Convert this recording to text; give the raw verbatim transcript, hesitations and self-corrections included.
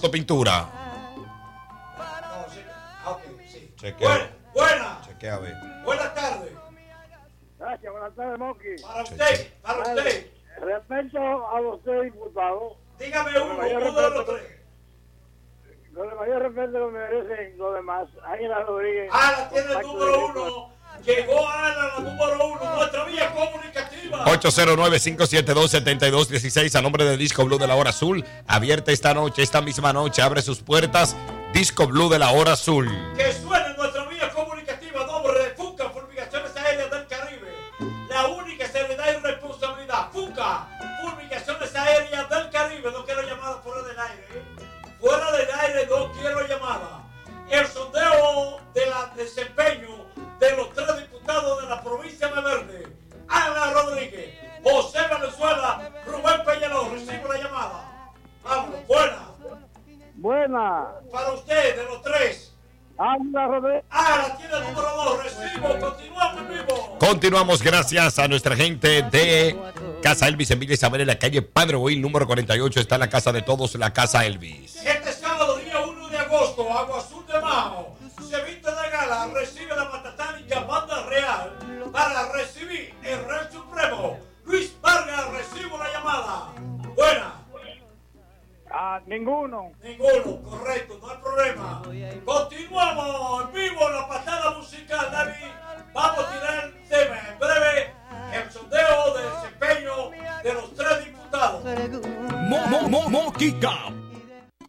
Disco Pintura. No, sí. Ah, ok, sí. Chequea. Buena, buena. Chequea, a ver. Buenas tardes. Gracias, buenas tardes, Moki. Para usted, para usted. Respecto a los tres diputados, Dígame uno, uno de los tres. con el mayor respeto que merecen los demás, Ángela Rodríguez. Ana tiene el número uno. Llegó Ana, la número uno. Nuestra vía comunicativa. ocho cero nueve, cinco siete dos, siete dos uno seis a nombre de Disco Blue de la Hora Azul. Abierta esta noche, esta misma noche, abre sus puertas. Disco Blue de la Hora Azul. Que suene nuestra vía comunicativa nombre de FUCA, Fumigaciones Aéreas del Caribe. La única seriedad y responsabilidad. FUCA, Fumigaciones Aéreas del Caribe. No quiero llamada fuera del aire. ¿eh? Fuera del aire no quiero llamada. El sondeo del desempeño de los tres diputados de la provincia de Verde. Ana Rodríguez, José Venezuela, Rubén Peñaló. Recibo la llamada. Vámonos, buena. Buena. Para usted, de los tres. Ángela Rodríguez. Ana tiene el número dos. Recibo, continuamos en vivo. Continuamos gracias a nuestra gente de Casa Elvis en Villa Isabel, en la calle Padre Boil, número cuarenta y ocho. Está la casa de todos, la Casa Elvis. Este sábado, día uno de agosto, Agua Azul de Mao se viste de gala, recibe la matatánica Banda Real para recibir el Rey Supremo. Luis Vargas, recibo la llamada. Buena. Ah, ninguno. Ninguno, correcto, no hay problema. Continuamos en vivo la patada musical, David. Vamos a tirar el tema en breve. El sondeo del desempeño de los tres diputados. Mo, mo, mo, Moquica